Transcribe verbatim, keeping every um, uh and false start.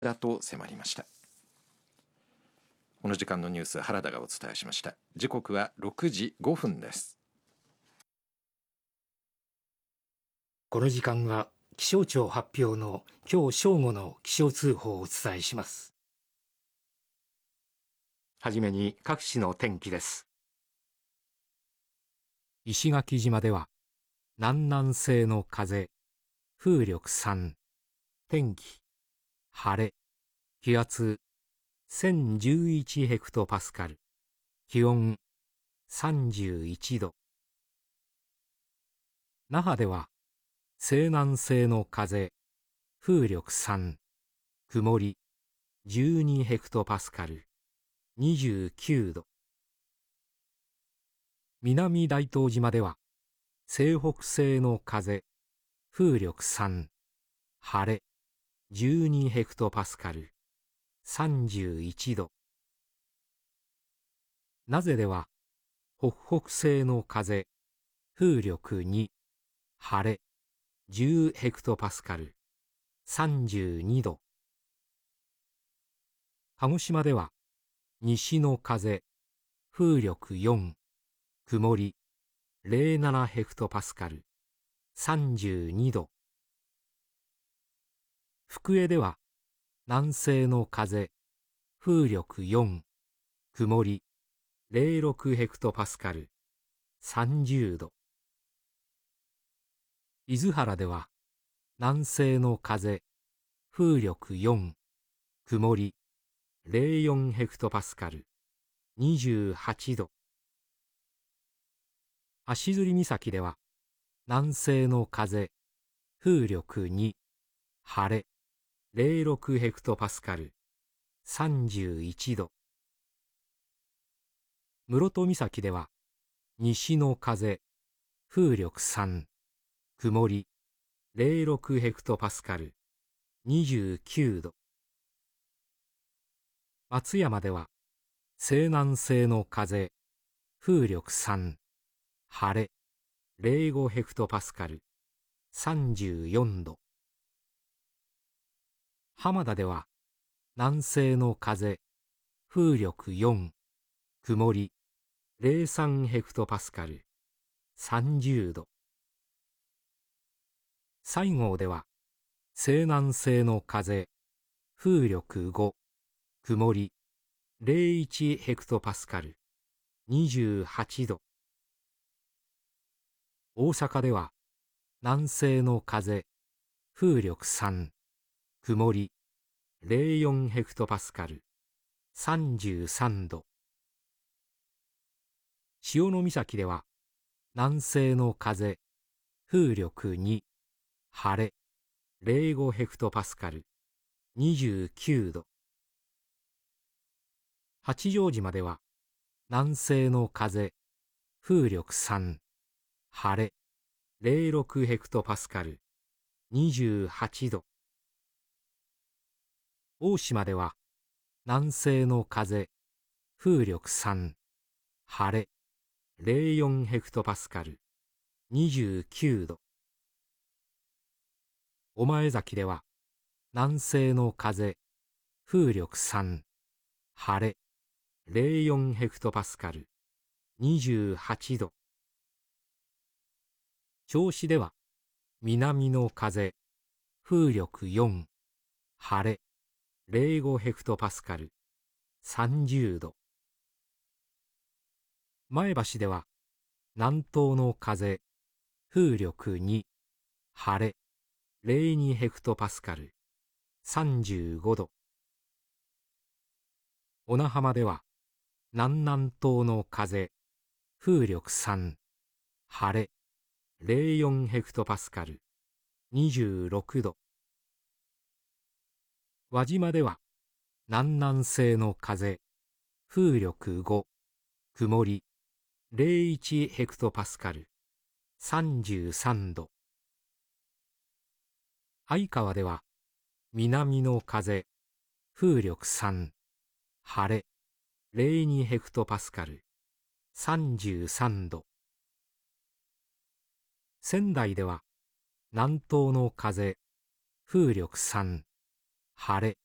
だと迫りました。この時間のニュース、原田がお伝えしました。時刻はろくじごふんです。 この時間は気象庁発表の今日正午の気象通報をお伝えします。はじめに各地の天気です。石垣島では南南西の風、風力さん、天気晴れ、気圧せんじゅういちヘクトパスカル、気温さんじゅういちど。那覇では西南西の風、風力さん、曇りじゅうにヘクトパスカル、にじゅうきゅうど。南大東島では西北西の風、風力さん、晴れじゅうにヘクトパスカル、さんじゅういちど。名瀬では北北西の風、風力に、晴れじゅうヘクトパスカル、さんじゅうにど。鹿児島では西の風、風力よん、曇りゼロななヘクトパスカル、さんじゅうにど。福江では南西の風、風力よん、曇りゼロろくヘクトパスカル、さんじゅうど。伊豆原では南西の風、風力よん、曇りゼロよんヘクトパスカル、にじゅうはちど。足摺岬では南西の風、風力に、晴れゼロろくヘクトパスカル、さんじゅういちど。室戸岬では西の風、風力さん、曇りゼロろくヘクトパスカル、にじゅうきゅうど。松山では西南西の風、風力さん、晴れゼロごヘクトパスカル、さんじゅうよんど。浜田では南西の風、風力よん、曇りゼロさんヘクトパスカル、さんじゅうど。西郷では西南西の風、風力ご、曇りゼロいちヘクトパスカル、にじゅうはちど。大阪では南西の風、風力さん、曇りゼロよんヘクトパスカル、さんじゅうさんど。潮岬では南西の風、風力に、晴れゼロごヘクトパスカル、にじゅうきゅうど。八丈島では南西の風、風力さん、晴れゼロろくヘクトパスカル、にじゅうはちど。大島では南西の風、風力さん、晴れゼロよんヘクトパスカル、にじゅうきゅうど。御前崎では南西の風、風力さん、晴れゼロよんヘクトパスカル、にじゅうはちど。銚子では南の風、風力よん、晴れゼロごヘクトパスカル、さんじゅうど。前橋では南東の風、風力に、晴れゼロにヘクトパスカル、さんじゅうごど。小名浜では南南東の風、風力さん、晴れゼロよんヘクトパスカル、にじゅうろくど。輪島では南南西の風、風力ご、曇りゼロいちヘクトパスカル、さんじゅうさんど。相川では南の風、風力さん、晴れゼロにヘクトパスカル、さんじゅうさんど。仙台では南東の風、風力さん、晴れ